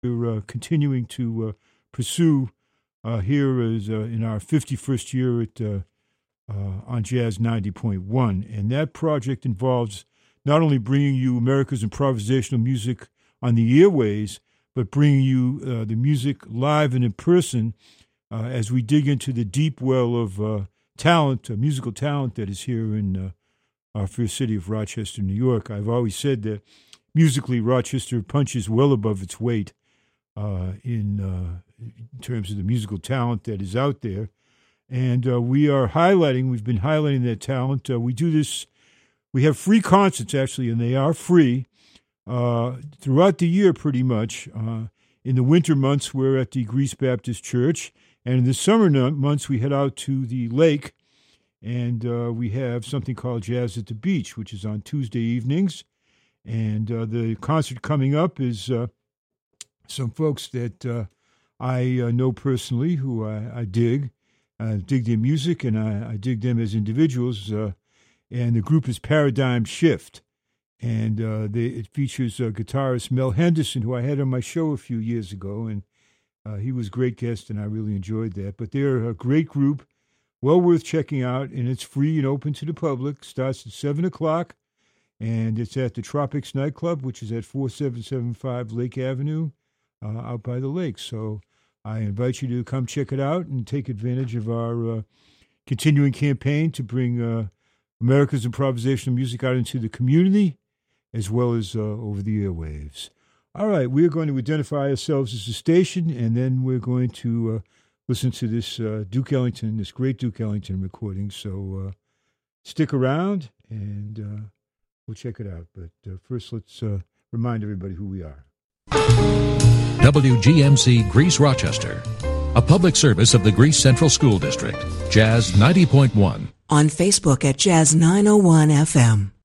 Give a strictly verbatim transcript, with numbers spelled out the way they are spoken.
we're uh, continuing to uh, pursue uh, here is uh, in our fifty-first year at uh, uh, on Jazz ninety point one. And that project involves not only bringing you America's improvisational music on the airways, but bringing you uh, the music live and in person uh, as we dig into the deep well of uh, talent, uh, musical talent that is here in uh, our fair city of Rochester, New York. I've always said that musically, Rochester punches well above its weight uh, in, uh, in terms of the musical talent that is out there. And uh, we are highlighting, we've been highlighting that talent. Uh, we do this, we have free concerts, actually, and they are free uh, throughout the year pretty much. Uh, in the winter months, we're at the Greece Baptist Church. And in the summer months, we head out to the lake, and uh, we have something called Jazz at the Beach, which is on Tuesday evenings. And uh, the concert coming up is uh, some folks that uh, I uh, know personally, who I, I dig. I dig their music, and I, I dig them as individuals. Uh, and the group is Paradigm Shift. And uh, they, it features uh, guitarist Mel Henderson, who I had on my show a few years ago. And uh, he was a great guest, and I really enjoyed that. But they're a great group, well worth checking out. And it's free and open to the public. Starts at seven o'clock. And it's at the Tropics Nightclub, which is at forty-seven seventy-five Lake Avenue, uh, out by the lake. So I invite you to come check it out and take advantage of our uh, continuing campaign to bring uh, America's improvisational music out into the community, as well as uh, over the airwaves. All right, we're going to identify ourselves as a station, and then we're going to uh, listen to this uh, Duke Ellington, this great Duke Ellington recording. So uh, stick around, and Uh, we'll check it out, but uh, first let's uh, remind everybody who we are. W G M C Greece Rochester, a public service of the Greece Central School District, Jazz ninety point one. On Facebook at Jazz nine oh one F M.